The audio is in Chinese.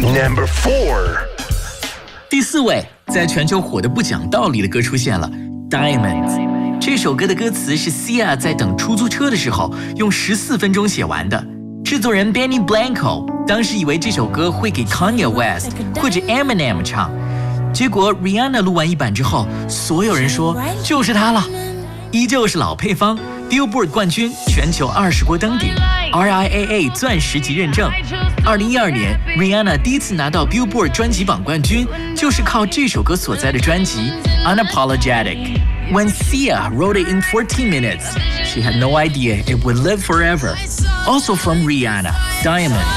Number 4. 第4位，在全球火得不讲道理的歌出现了， Diamonds。这首歌的歌词是 Sia 在等出租车的时候用14分钟写完的。制作人 Benny Blanco 当时以为这首歌会给 Kanye West 或者 Eminem 唱，结果 Rihanna 录完一版之后，所有人说就是她了。依旧是老配方 ，Billboard 冠军，全球20国登顶 ，RIAA 钻石级认证。2012年 ，Rihanna 第一次拿到 Billboard 专辑榜冠军，就是靠这首歌所在的专辑 Unapologetic。When Sia wrote it in 14 minutes, she had no idea it would live forever. Also from Rihanna, Diamond.